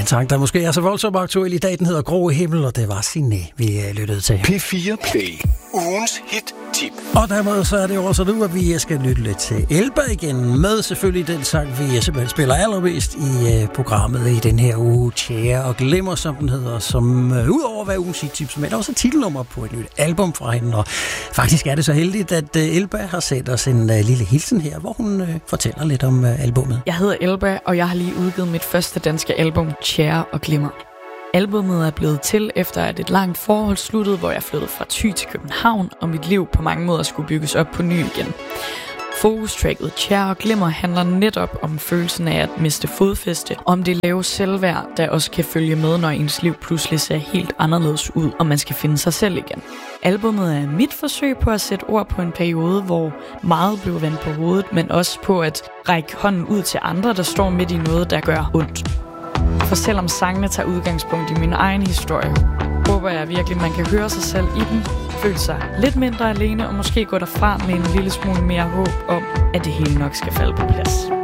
En sang, der måske er så voldsomt aktuel i dag, den hedder Grå Himmel, og det var Signe, vi lyttede til. P4 Play. Ugens hit-tip. Og dermed så er det også nu, at vi skal lytte lidt til Elba igen, med selvfølgelig den sang, vi simpelthen spiller allermest i programmet i den her uge, Tjære og Glimmer, som den hedder, som udover at være ugens hit-tips, men også titelnummer på et nyt album fra hende. Og faktisk er det så heldigt, at Elba har sendt os en lille hilsen her, hvor hun fortæller lidt om albummet. Jeg hedder Elba, og jeg har lige udgivet mit første danske album, Tjære og Glimmer. Albummet er blevet til efter at et langt forhold sluttede, hvor jeg flyttede fra Thy til København, og mit liv på mange måder skulle bygges op på ny igen. Fokustracket Tjære og Glimmer handler netop om følelsen af at miste fodfæste, om det lave selvværd, der også kan følge med, når ens liv pludselig ser helt anderledes ud, og man skal finde sig selv igen. Albummet er mit forsøg på at sætte ord på en periode, hvor meget blev vendt på hovedet, men også på at række hånden ud til andre, der står midt i noget, der gør ondt. For selvom sangene tager udgangspunkt i min egen historie, håber jeg virkelig, man kan høre sig selv i den, føle sig lidt mindre alene og måske gå derfra med en lille smule mere håb om, at det hele nok skal falde på plads.